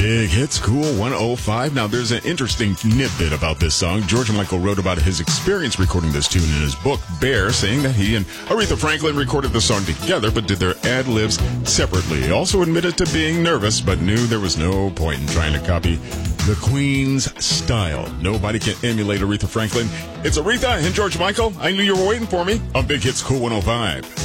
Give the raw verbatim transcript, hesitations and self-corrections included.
Big Hits Cool one oh five. Now, there's an interesting tidbit about this song. George Michael wrote about his experience recording this tune in his book, Bear, saying that he and Aretha Franklin recorded the song together but did their ad-libs separately. He also admitted to being nervous but knew there was no point in trying to copy the Queen's style. Nobody can emulate Aretha Franklin. It's Aretha and George Michael. I knew you were waiting for me on Big Hits Cool one oh five.